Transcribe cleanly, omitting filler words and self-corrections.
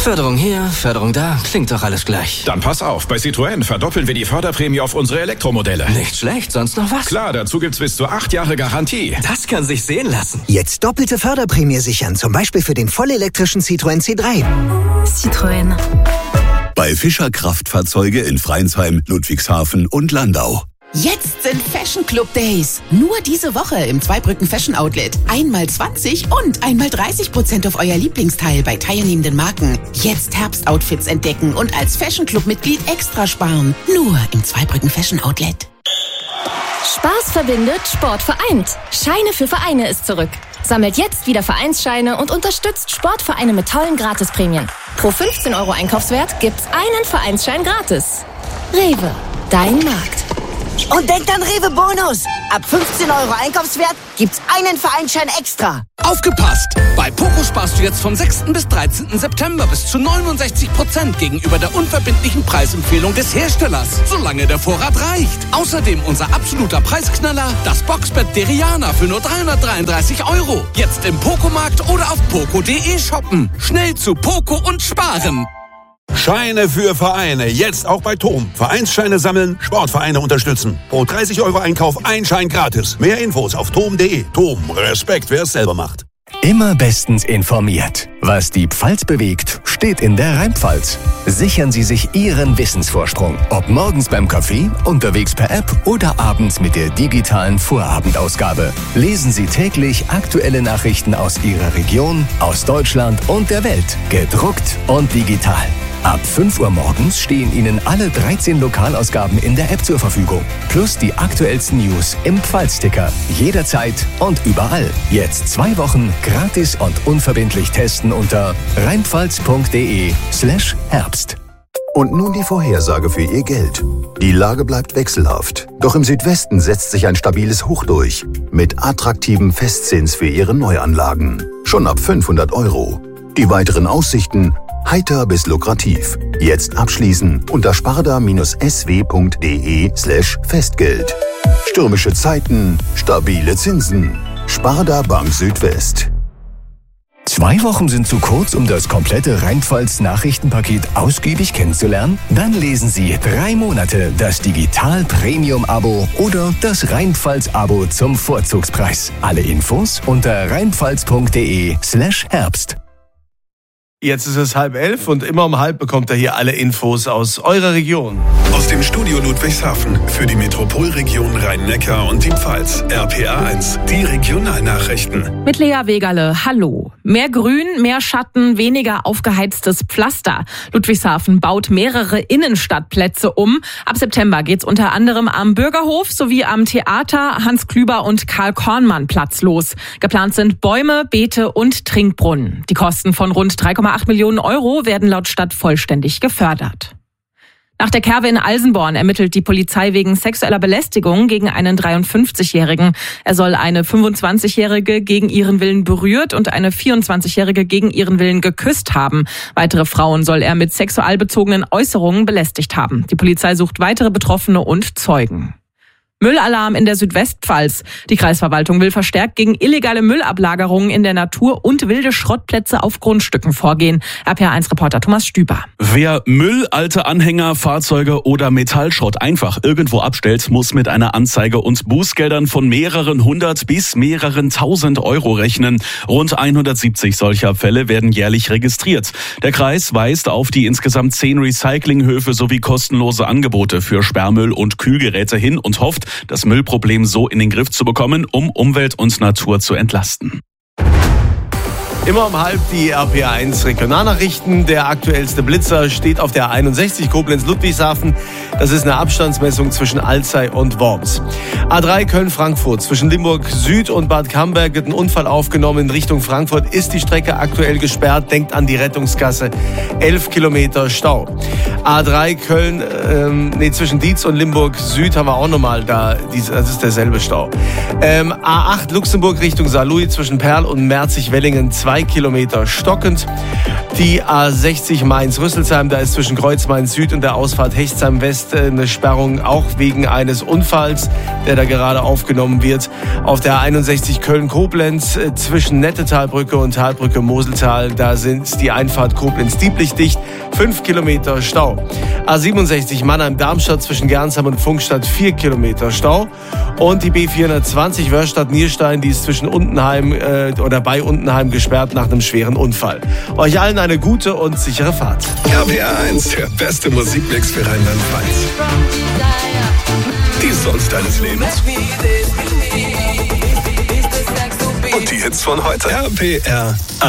Förderung hier, Förderung da, klingt doch alles gleich. Dann pass auf, bei Citroën verdoppeln wir die Förderprämie auf unsere Elektromodelle. Nicht schlecht, sonst noch was? Klar, dazu gibt's bis zu 8 Jahre Garantie. Das kann sich sehen lassen. Jetzt doppelte Förderprämie sichern, zum Beispiel für den vollelektrischen Citroën C3. Citroën. Bei Fischer Kraftfahrzeuge in Freinsheim, Ludwigshafen und Landau. Jetzt sind Fashion Club Days. Nur diese Woche im Zweibrücken Fashion Outlet. Einmal 20 und einmal 30% auf euer Lieblingsteil bei teilnehmenden Marken. Jetzt Herbstoutfits entdecken und als Fashion Club Mitglied extra sparen. Nur im Zweibrücken Fashion Outlet. Spaß verbindet, Sport vereint. Scheine für Vereine ist zurück. Sammelt jetzt wieder Vereinsscheine und unterstützt Sportvereine mit tollen Gratisprämien. Pro 15 € Einkaufswert gibt's einen Vereinsschein gratis. Rewe, dein Markt. Und denkt an Rewe Bonus. Ab 15 € Einkaufswert gibt's einen Vereinsschein extra. Aufgepasst! Bei Poco sparst du jetzt vom 6. bis 13. September bis zu 69% gegenüber der unverbindlichen Preisempfehlung des Herstellers, solange der Vorrat reicht. Außerdem unser absoluter Preisknaller, das Boxbett Deriana für nur 333 €. Jetzt im Poco-Markt oder auf poco.de shoppen. Schnell zu Poco und sparen. Scheine für Vereine, jetzt auch bei TOM. Vereinsscheine sammeln, Sportvereine unterstützen. Pro 30 € Einkauf ein Schein gratis. Mehr Infos auf tom.de. TOM, Respekt, wer es selber macht. Immer bestens informiert. Was die Pfalz bewegt, steht in der Rheinpfalz. Sichern Sie sich Ihren Wissensvorsprung. Ob morgens beim Kaffee, unterwegs per App oder abends mit der digitalen Vorabendausgabe. Lesen Sie täglich aktuelle Nachrichten aus Ihrer Region, aus Deutschland und der Welt. Gedruckt und digital. Ab 5 Uhr morgens stehen Ihnen alle 13 Lokalausgaben in der App zur Verfügung. Plus die aktuellsten News im Pfalz-Ticker. Jederzeit und überall. Jetzt 2 Wochen gratis und unverbindlich testen unter rheinpfalz.de/Herbst. Und nun die Vorhersage für Ihr Geld. Die Lage bleibt wechselhaft. Doch im Südwesten setzt sich ein stabiles Hoch durch. Mit attraktivem Festzins für Ihre Neuanlagen. Schon ab 500 €. Die weiteren Aussichten: heiter bis lukrativ. Jetzt abschließen unter sparda-sw.de/Festgeld. Stürmische Zeiten, stabile Zinsen. Sparda Bank Südwest. 2 Wochen sind zu kurz, um das komplette Rheinpfalz-Nachrichtenpaket ausgiebig kennenzulernen? Dann lesen Sie 3 Monate das Digital-Premium-Abo oder das Rheinpfalz-Abo zum Vorzugspreis. Alle Infos unter rheinpfalz.de/Herbst. Jetzt ist es 10:30 und immer um 10:30 bekommt ihr hier alle Infos aus eurer Region. Aus dem Studio Ludwigshafen für die Metropolregion Rhein-Neckar und die Pfalz. RPA 1, die Regionalnachrichten. Mit Lea Wegerle, hallo. Mehr Grün, mehr Schatten, weniger aufgeheiztes Pflaster. Ludwigshafen baut mehrere Innenstadtplätze um. Ab September geht's unter anderem am Bürgerhof sowie am Theater, Hans-Klüber- und Karl-Kornmann-Platz los. Geplant sind Bäume, Beete und Trinkbrunnen. Die Kosten von rund 3,8 Millionen € werden laut Stadt vollständig gefördert. Nach der Kerwe in Alsenborn ermittelt die Polizei wegen sexueller Belästigung gegen einen 53-Jährigen. Er soll eine 25-Jährige gegen ihren Willen berührt und eine 24-Jährige gegen ihren Willen geküsst haben. Weitere Frauen soll er mit sexualbezogenen Äußerungen belästigt haben. Die Polizei sucht weitere Betroffene und Zeugen. Müllalarm in der Südwestpfalz. Die Kreisverwaltung will verstärkt gegen illegale Müllablagerungen in der Natur und wilde Schrottplätze auf Grundstücken vorgehen. RPA1-Reporter Thomas Stüber. Wer Müll, alte Anhänger, Fahrzeuge oder Metallschrott einfach irgendwo abstellt, muss mit einer Anzeige und Bußgeldern von mehreren hundert bis mehreren tausend Euro rechnen. Rund 170 solcher Fälle werden jährlich registriert. Der Kreis weist auf die insgesamt 10 Recyclinghöfe sowie kostenlose Angebote für Sperrmüll und Kühlgeräte hin und hofft, das Müllproblem so in den Griff zu bekommen, um Umwelt und Natur zu entlasten. Immer um 10:30 die RPA1 Regionalnachrichten. Der aktuellste Blitzer steht auf der 61 Koblenz-Ludwigshafen. Das ist eine Abstandsmessung zwischen Alzey und Worms. A3 Köln-Frankfurt. Zwischen Limburg Süd und Bad Camberg wird ein Unfall aufgenommen. In Richtung Frankfurt ist die Strecke aktuell gesperrt. Denkt an die Rettungsgasse. 11 Kilometer Stau. A3 Köln, zwischen Dietz und Limburg Süd haben wir auch nochmal da. Das ist derselbe Stau. A8 Luxemburg Richtung Saarlouis zwischen Perl und Merzig-Wellingen 2 Kilometer stockend. Die A60 Mainz-Rüsselsheim, da ist zwischen Kreuz Mainz Süd und der Ausfahrt Hechtsheim West eine Sperrung, auch wegen eines Unfalls, der da gerade aufgenommen wird. Auf der 61 Köln-Koblenz zwischen Nettetalbrücke und Talbrücke Moseltal, da sind die Einfahrt Koblenz-Dieblich dicht, 5 Kilometer Stau. A67 Mannheim-Darmstadt zwischen Gernsheim und Funkstadt, 4 Kilometer Stau. Und die B420 Wörstadt-Nierstein, die ist zwischen Untenheim oder bei Untenheim gesperrt nach einem schweren Unfall. Euch allen eine gute und sichere Fahrt. RPA 1, der beste Musikmix für Rheinland-Pfalz. Die Songs deines Lebens. Und die Hits von heute. RPA